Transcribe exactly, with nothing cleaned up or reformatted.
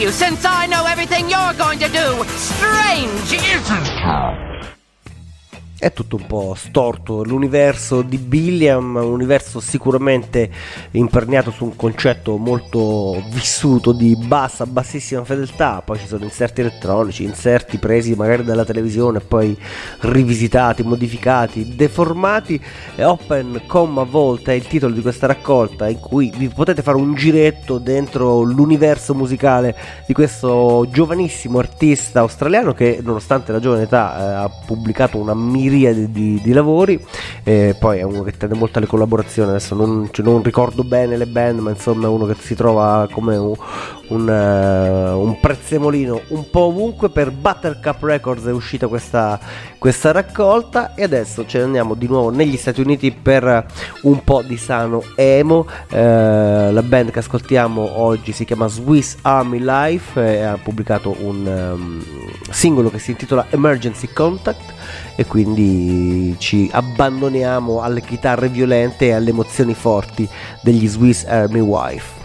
Since I know everything you're going to do, strange isn't it? È tutto un po' storto l'universo di Billiam, un universo sicuramente imperniato su un concetto molto vissuto di bassa, bassissima fedeltà. Poi ci sono inserti elettronici, inserti presi magari dalla televisione, poi rivisitati, modificati, deformati. E Open Comma Vault è il titolo di questa raccolta, in cui vi potete fare un giretto dentro l'universo musicale di questo giovanissimo artista australiano che, nonostante la giovane età, eh, ha pubblicato una miriade Di, di, di lavori. E poi è uno che tende molto alle collaborazioni. Adesso non, cioè, non ricordo bene le band, ma insomma è uno che si trova come un, un, uh, un prezzemolino un po' ovunque. Per Buttercup Records è uscita questa, questa raccolta, e adesso ce ne andiamo di nuovo negli Stati Uniti per un po' di sano emo. Eh, la band che ascoltiamo oggi si chiama Swiss Army Life e ha pubblicato un um, singolo che si intitola Emergency Contact, e quindi ci abbandoniamo alle chitarre violente e alle emozioni forti degli Swiss Army Wife.